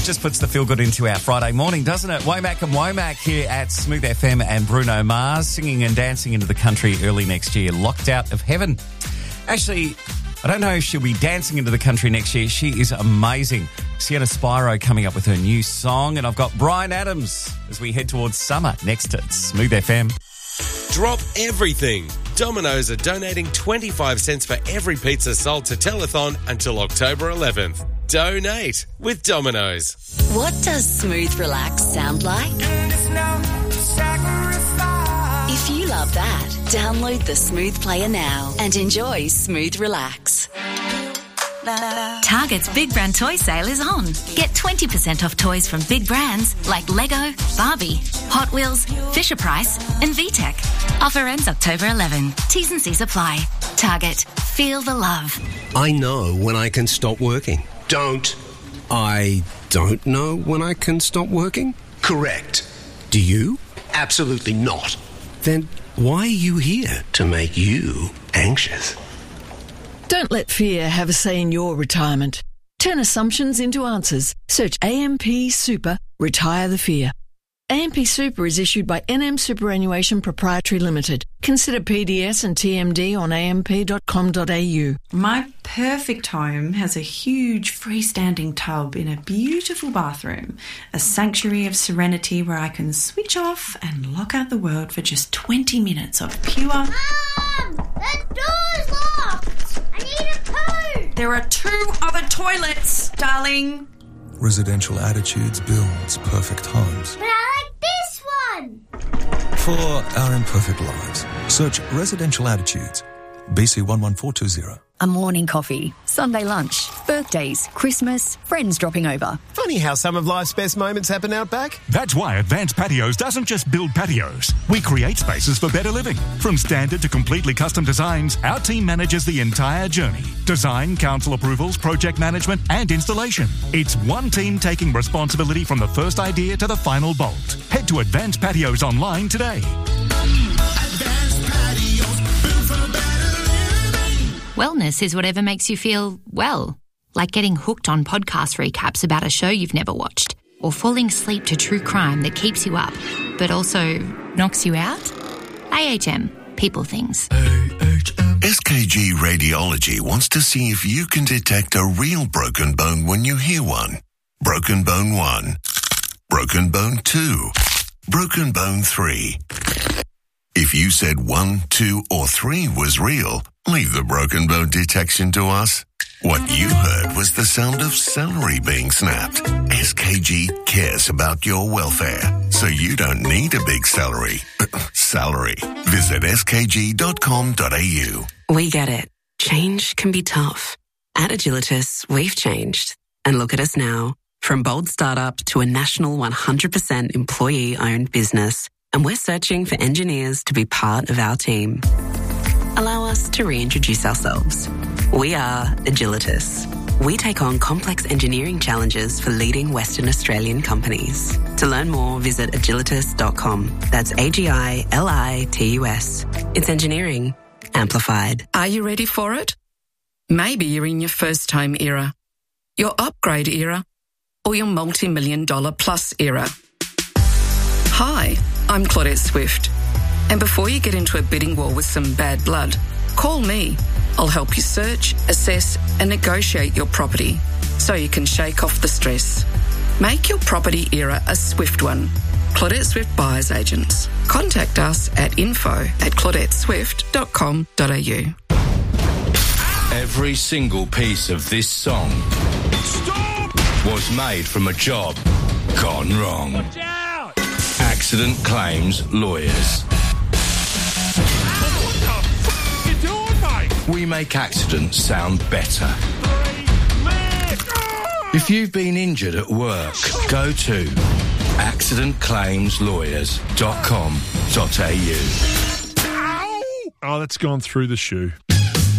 just puts the feel-good into our Friday morning, doesn't it? Womack and Womack here at Smooth FM and Bruno Mars singing and dancing into the country early next year. Locked Out of Heaven. Actually, I don't know if she'll be dancing into the country next year. She is amazing. Sienna Spiro coming up with her new song, and I've got Bryan Adams as we head towards summer next to Smooth FM. Drop everything. Domino's are donating 25 cents for every pizza sold to Telethon until October 11th. Donate with Domino's. What does Smooth Relax sound like? If you love that, download the Smooth Player now and enjoy Smooth Relax. Target's Big Brand Toy Sale is on. Get 20% off toys from big brands like Lego, Barbie, Hot Wheels, Fisher-Price and VTech. Offer ends October 11. T's and C's apply. Target. Feel the love. I know when I can stop working. I don't know when I can stop working? Correct. Do you? Absolutely not. Then why are you here? To make you anxious. Don't let fear have a say in your retirement. Turn assumptions into answers. Search AMP Super, Retire the Fear. AMP Super is issued by NM Superannuation Proprietary Limited. Consider PDS and TMD on amp.com.au. My perfect home has a huge freestanding tub in a beautiful bathroom, a sanctuary of serenity where I can switch off and lock out the world for just 20 minutes of pure... Mum! The door's locked! I need a poo! There are 2 other toilets, darling. Residential Attitudes builds perfect homes. But I like this one! For our imperfect lives, search Residential Attitudes, BC 11420. A morning coffee, Sunday lunch, birthdays, Christmas, friends dropping over. Funny how some of life's best moments happen out back. That's why Advanced Patios doesn't just build patios. We create spaces for better living. From standard to completely custom designs, our team manages the entire journey. Design, council approvals, project management and installation. It's one team taking responsibility from the first idea to the final bolt. Head to Advanced Patios online today. Wellness is whatever makes you feel well, like getting hooked on podcast recaps about a show you've never watched, or falling asleep to true crime that keeps you up, but also knocks you out. AHM, people things. SKG Radiology wants to see if you can detect a real broken bone when you hear one. Broken bone 1, broken bone 2, broken bone 3. If you said 1, 2 or 3 was real, leave the broken bone detection to us. What you heard was the sound of celery being snapped. SKG cares about your welfare, so you don't need a big salary. Visit skg.com.au. We get it. Change can be tough. At Agilitas, we've changed. And look at us now. From bold startup to a national 100% employee-owned business. And we're searching for engineers to be part of our team. Allow us to reintroduce ourselves. We are Agilitas. We take on complex engineering challenges for leading Western Australian companies. To learn more, visit agilitas.com. That's AGILITUS. It's engineering amplified. Are you ready for it? Maybe you're in your first home era, your upgrade era, or your multi-million-dollar plus era. Hi, I'm Claudette Swift. And before you get into a bidding war with some bad blood, call me. I'll help you search, assess and negotiate your property so you can shake off the stress. Make your property era a swift one. Claudette Swift Buyers Agents. Contact us at info@claudetteswift.com.au. Every single piece of this song was made from a job gone wrong. Watch out! Accident Claims Lawyers. What the f*** you doing, mate? We make accidents sound better. If you've been injured at work, go to accidentclaimslawyers.com.au. Oh, that's gone through the shoe.